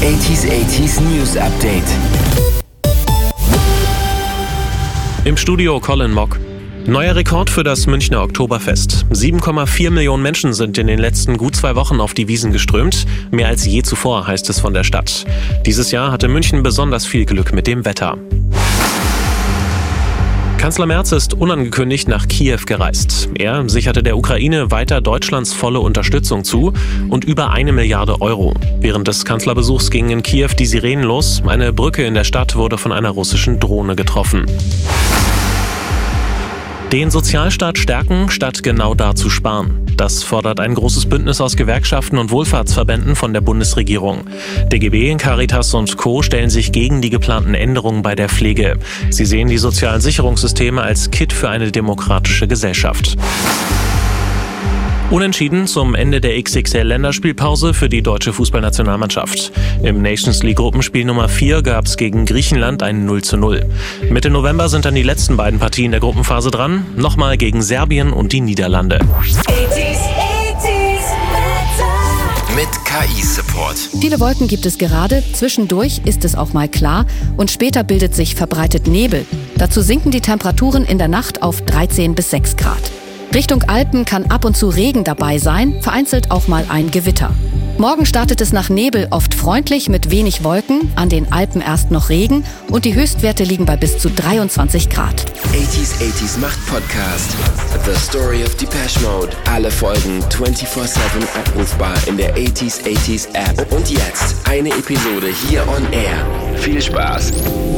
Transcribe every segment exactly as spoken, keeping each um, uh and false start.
achtziger achtziger News Update. Im Studio Colin Mock. Neuer Rekord für das Münchner Oktoberfest. sieben Komma vier Millionen Menschen sind in den letzten gut zwei Wochen auf die Wiesn geströmt. Mehr als je zuvor, heißt es von der Stadt. Dieses Jahr hatte München besonders viel Glück mit dem Wetter. Kanzler Merz ist unangekündigt nach Kiew gereist. Er sicherte der Ukraine weiter Deutschlands volle Unterstützung zu und über eine Milliarde Euro. Während des Kanzlerbesuchs gingen in Kiew die Sirenen los. Eine Brücke in der Stadt wurde von einer russischen Drohne getroffen. Den Sozialstaat stärken, statt genau da zu sparen. Das fordert ein großes Bündnis aus Gewerkschaften und Wohlfahrtsverbänden von der Bundesregierung. D G B, Caritas und Co. stellen sich gegen die geplanten Änderungen bei der Pflege. Sie sehen die sozialen Sicherungssysteme als Kitt für eine demokratische Gesellschaft. Unentschieden zum Ende der X X L-Länderspielpause für die deutsche Fußballnationalmannschaft. Im Nations League Gruppenspiel Nummer vier gab es gegen Griechenland ein null zu null. Mitte November sind dann die letzten beiden Partien der Gruppenphase dran. Nochmal gegen Serbien und die Niederlande. Mit K I-Support. Viele Wolken gibt es gerade, zwischendurch ist es auch mal klar und später bildet sich verbreitet Nebel. Dazu sinken die Temperaturen in der Nacht auf dreizehn bis sechs Grad. Richtung Alpen kann ab und zu Regen dabei sein, vereinzelt auch mal ein Gewitter. Morgen startet es nach Nebel oft freundlich mit wenig Wolken, an den Alpen erst noch Regen und die Höchstwerte liegen bei bis zu dreiundzwanzig Grad. achtziger achtziger macht Podcast. The Story of Depeche Mode. Alle Folgen vierundzwanzig sieben abrufbar in der achtziger achtziger App. Und jetzt eine Episode hier on Air. Viel Spaß!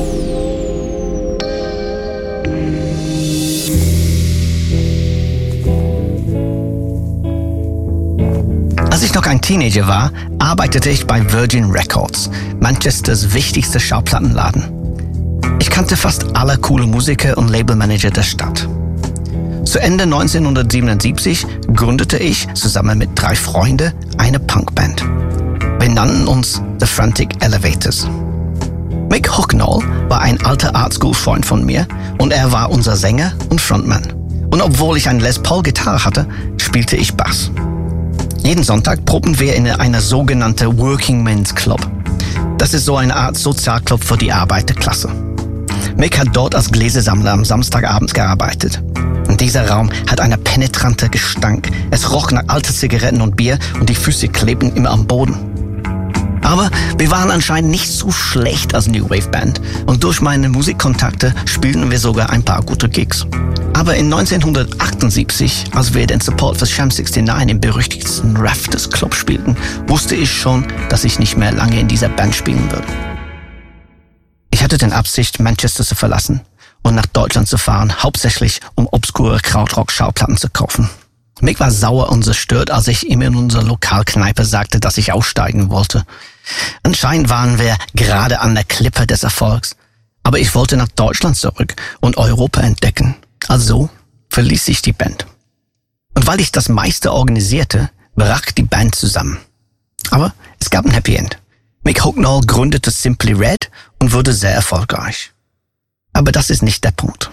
Als ich noch ein Teenager war, arbeitete ich bei Virgin Records, Manchesters wichtigster Schallplattenladen. Ich kannte fast alle coolen Musiker und Labelmanager der Stadt. Zu Ende neunzehnhundertsiebenundsiebzig gründete ich zusammen mit drei Freunden eine Punkband. Wir nannten uns The Frantic Elevators. Mick Hucknall war ein alter Artschool-Freund von mir und er war unser Sänger und Frontman. Und obwohl ich eine Les Paul-Gitarre hatte, spielte ich Bass. Jeden Sonntag proben wir in einer sogenannten Working Men's Club. Das ist so eine Art Sozialclub für die Arbeiterklasse. Mick hat dort als Gläsersammler am Samstagabend gearbeitet. Und dieser Raum hat einen penetranten Gestank. Es roch nach alten Zigaretten und Bier und die Füße klebten immer am Boden. Aber wir waren anscheinend nicht so schlecht als New Wave Band und durch meine Musikkontakte spielten wir sogar ein paar gute Gigs. Aber in neunzehnhundertachtundsiebzig, als wir den Support für Sham neunundsechzig im berüchtigten Rafters Club spielten, wusste ich schon, dass ich nicht mehr lange in dieser Band spielen würde. Ich hatte den Absicht, Manchester zu verlassen und nach Deutschland zu fahren, hauptsächlich um obskure Krautrock-Schallplatten zu kaufen. Mick war sauer und zerstört, als ich ihm in unserer Lokalkneipe sagte, dass ich aussteigen wollte. Anscheinend waren wir gerade an der Klippe des Erfolgs. Aber ich wollte nach Deutschland zurück und Europa entdecken. Also verließ ich die Band. Und weil ich das meiste organisierte, brach die Band zusammen. Aber es gab ein Happy End. Mick Hucknall gründete Simply Red und wurde sehr erfolgreich. Aber das ist nicht der Punkt.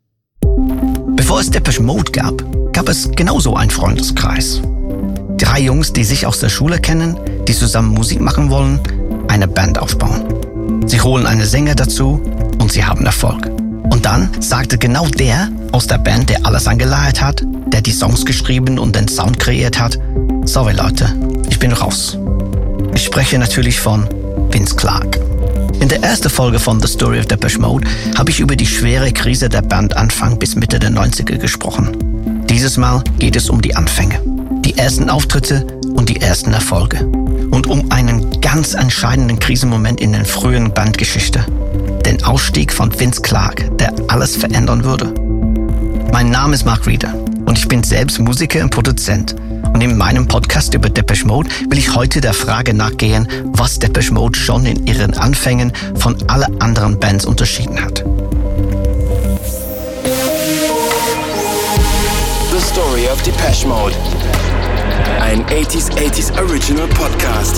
Bevor es Depeche Mode gab, gab es genauso einen Freundeskreis. Drei Jungs, die sich aus der Schule kennen, die zusammen Musik machen wollen, eine Band aufbauen. Sie holen einen Sänger dazu und sie haben Erfolg. Und dann sagte genau der aus der Band, der alles angeleiert hat, der die Songs geschrieben und den Sound kreiert hat, sorry Leute, ich bin raus. Ich spreche natürlich von Vince Clarke. In der ersten Folge von The Story of Depeche Mode habe ich über die schwere Krise der Band Anfang bis Mitte der neunziger gesprochen. Dieses Mal geht es um die Anfänge, die ersten Auftritte und die ersten Erfolge. Und um einen ganz entscheidenden Krisenmoment in der frühen Bandgeschichte. Den Ausstieg von Vince Clarke, der alles verändern würde. Mein Name ist Mark Reeder und ich bin selbst Musiker und Produzent. Und in meinem Podcast über Depeche Mode will ich heute der Frage nachgehen, was Depeche Mode schon in ihren Anfängen von allen anderen Bands unterschieden hat. The Story of Depeche Mode. Ein achtziger achtziger Original Podcast.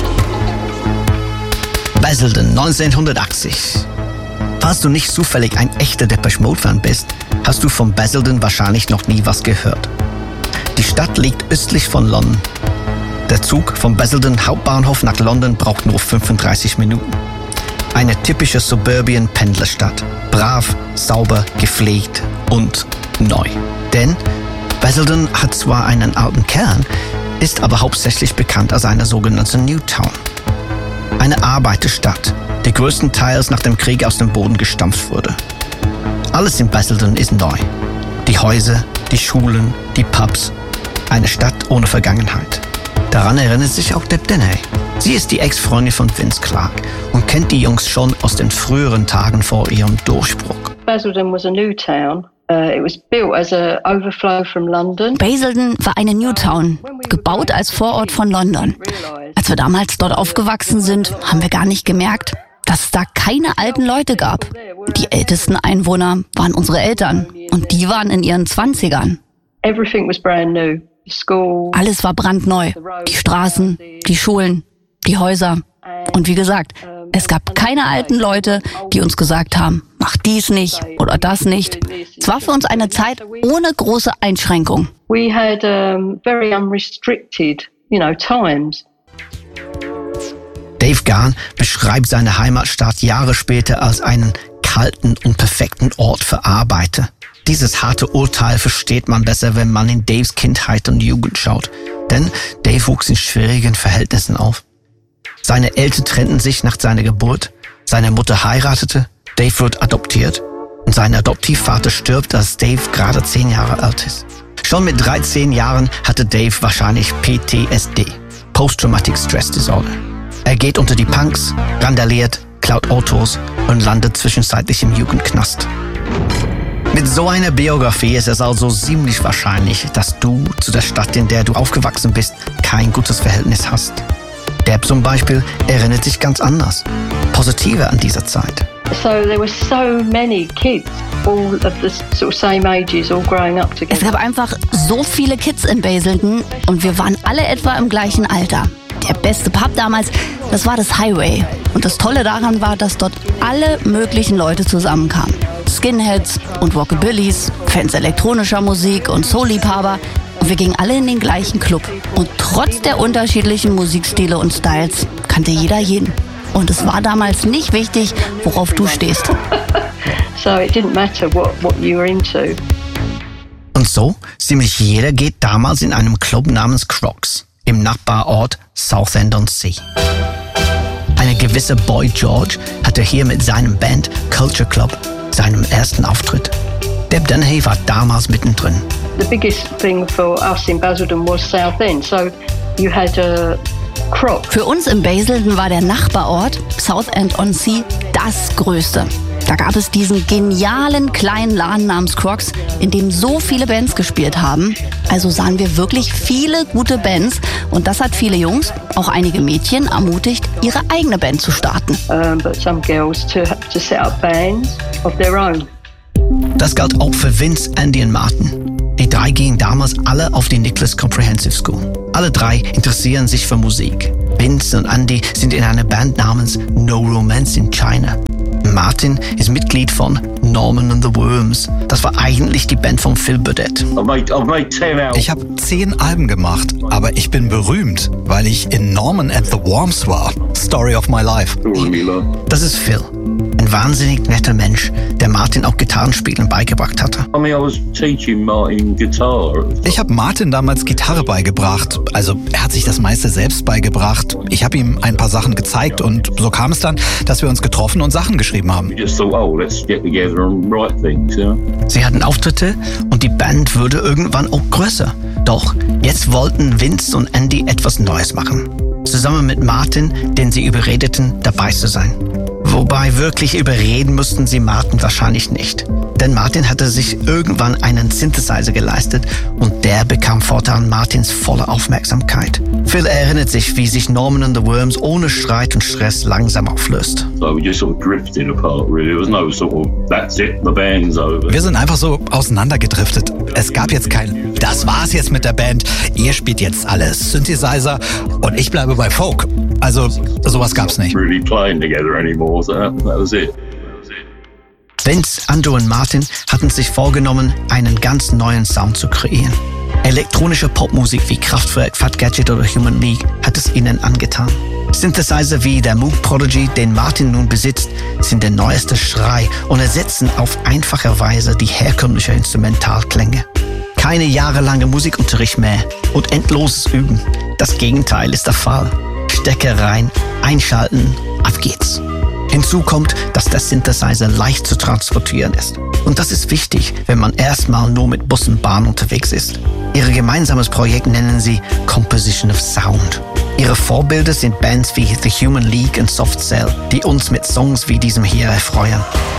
Basildon neunzehnhundertachtzig. Falls du nicht zufällig ein echter Depeche Mode-Fan bist, hast du von Basildon wahrscheinlich noch nie was gehört. Die Stadt liegt östlich von London. Der Zug vom Basildon Hauptbahnhof nach London braucht nur fünfunddreißig Minuten. Eine typische Suburban-Pendlerstadt. Brav, sauber, gepflegt und neu. Denn Basildon hat zwar einen alten Kern, ist aber hauptsächlich bekannt als eine sogenannte New Town. Eine Arbeiterstadt, die größtenteils nach dem Krieg aus dem Boden gestampft wurde. Alles in Basildon ist neu. Die Häuser, die Schulen, die Pubs. Eine Stadt ohne Vergangenheit. Daran erinnert sich auch Deb Dennehy. Sie ist die Ex-Freundin von Vince Clarke und kennt die Jungs schon aus den früheren Tagen vor ihrem Durchbruch. Basildon was a new town. Uh, it was built as a overflow from London. Basildon war eine New Town, gebaut als Vorort von London. Als wir damals dort aufgewachsen sind, haben wir gar nicht gemerkt, dass es da keine alten Leute gab. Die ältesten Einwohner waren unsere Eltern und die waren in ihren Zwanzigern. Everything was brand new. The school, Alles war brandneu. Die Straßen, die Schulen, die Häuser. Und wie gesagt, es gab keine alten Leute, die uns gesagt haben, mach dies nicht oder das nicht. Es war für uns eine Zeit ohne große Einschränkung. We had um, very unrestricted, you know, times. Dave Gahan beschreibt seine Heimatstadt Jahre später als einen kalten und perfekten Ort für Arbeiter. Dieses harte Urteil versteht man besser, wenn man in Daves Kindheit und Jugend schaut. Denn Dave wuchs in schwierigen Verhältnissen auf. Seine Eltern trennten sich nach seiner Geburt, seine Mutter heiratete, Dave wird adoptiert und sein Adoptivvater stirbt, als Dave gerade zehn Jahre alt ist. Schon mit dreizehn Jahren hatte Dave wahrscheinlich P T S D, Post-Traumatic Stress Disorder. Er geht unter die Punks, randaliert, klaut Autos und landet zwischenzeitlich im Jugendknast. Mit so einer Biografie ist es also ziemlich wahrscheinlich, dass du zu der Stadt, in der du aufgewachsen bist, kein gutes Verhältnis hast. Deb zum Beispiel erinnert sich ganz anders, positiver an diese Zeit. So there were so many kids, all of the sort of same ages, all growing up together. Es gab einfach so viele Kids in Basildon und wir waren alle etwa im gleichen Alter. Der beste Pub damals, das war das Highway. Und das Tolle daran war, dass dort alle möglichen Leute zusammenkamen. Skinheads und Rockabillys, Fans elektronischer Musik und Soul-Liebhaber. Und wir gingen alle in den gleichen Club. Und trotz der unterschiedlichen Musikstile und Styles kannte jeder jeden. Und es war damals nicht wichtig, worauf du stehst. So it didn't matter what, what you were into. Und so, ziemlich jeder geht damals in einem Club namens Crocs im Nachbarort Southend-on-Sea. Eine gewisse Boy George hatte hier mit seinem Band Culture Club seinen ersten Auftritt. Deb Dennehy war damals mittendrin. The biggest thing for us in Basildon was Southend. So you had a Crocs. Für uns in Basildon war der Nachbarort Southend-on-Sea das Größte. Da gab es diesen genialen kleinen Laden namens Crocs, in dem so viele Bands gespielt haben. Also sahen wir wirklich viele gute Bands. Und das hat viele Jungs, auch einige Mädchen, ermutigt, ihre eigene Band zu starten. Um, but some girls to, to set up bands of their own. Das galt auch für Vince, Andy und Martin. Die drei gingen damals alle auf die Nicholas Comprehensive School. Alle drei interessieren sich für Musik. Vince und Andy sind in einer Band namens No Romance in China. Martin ist Mitglied von Norman and the Worms. Das war eigentlich die Band von Phil Burdett. Ich habe zehn Alben gemacht, aber ich bin berühmt, weil ich in Norman and the Worms war. Story of my life. Das ist Phil. Ein wahnsinnig netter Mensch, der Martin auch Gitarrenspielen beigebracht hatte. Ich habe Martin damals Gitarre beigebracht. Also er hat sich das meiste selbst beigebracht. Ich habe ihm ein paar Sachen gezeigt und so kam es dann, dass wir uns getroffen und Sachen geschrieben haben. Sie hatten Auftritte und die Band wurde irgendwann auch größer. Doch jetzt wollten Vince und Andy etwas Neues machen. Zusammen mit Martin, den sie überredeten, dabei zu sein. Wobei wirklich überreden mussten sie Martin wahrscheinlich nicht. Denn Martin hatte sich irgendwann einen Synthesizer geleistet und der bekam fortan Martins volle Aufmerksamkeit. Phil erinnert sich, wie sich Norman and the Worms ohne Streit und Stress langsam auflöst. Wir sind einfach so auseinandergedriftet. Es gab jetzt kein, das war's jetzt mit der Band, ihr spielt jetzt alle Synthesizer und ich bleibe bei Folk. Also sowas gab's nicht. Vince, Andrew und Martin hatten sich vorgenommen, einen ganz neuen Sound zu kreieren. Elektronische Popmusik wie Kraftwerk, Fat Gadget oder Human League hat es ihnen angetan. Synthesizer wie der Moog Prodigy, den Martin nun besitzt, sind der neueste Schrei und ersetzen auf einfache Weise die herkömmliche Instrumentalklänge. Keine jahrelange Musikunterricht mehr und endloses Üben. Das Gegenteil ist der Fall. Stecker rein, einschalten, ab geht's. Hinzu kommt, dass der Synthesizer leicht zu transportieren ist. Und das ist wichtig, wenn man erstmal nur mit Bus und Bahn unterwegs ist. Ihr gemeinsames Projekt nennen sie Composition of Sound. Ihre Vorbilder sind Bands wie The Human League und Soft Cell, die uns mit Songs wie diesem hier erfreuen.